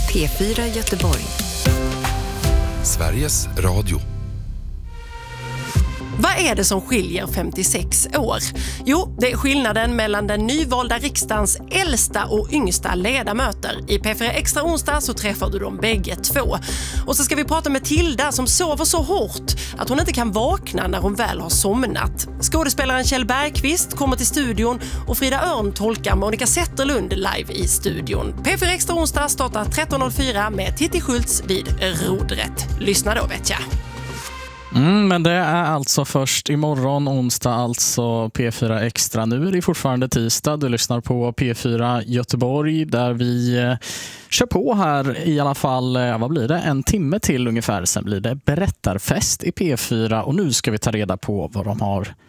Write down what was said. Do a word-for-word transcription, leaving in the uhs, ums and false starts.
P fyra Göteborg. Sveriges Radio. Vad är det som skiljer femtiosex år? Jo, det är skillnaden mellan den nyvalda riksdagens äldsta och yngsta ledamöter. I P fyra Extra onsdag så träffar du dem bägge två. Och så ska vi prata med Tilda som sover så hårt att hon inte kan vakna när hon väl har somnat. Skådespelaren Kjell Bergqvist kommer till studion och Frida Örn tolkar Monica Zetterlund live i studion. P fyra Extra onsdag startar tretton noll fyra med Titti Schultz vid rodret. Lyssna då, vet jag. Mm, men det är alltså först imorgon onsdag, alltså P fyra Extra. Nu är det fortfarande tisdag. Du lyssnar på P fyra Göteborg där vi eh, kör på här i alla fall, eh, vad blir det? En timme till ungefär. Sen blir det berättarfest i P fyra och nu ska vi ta reda på vad de har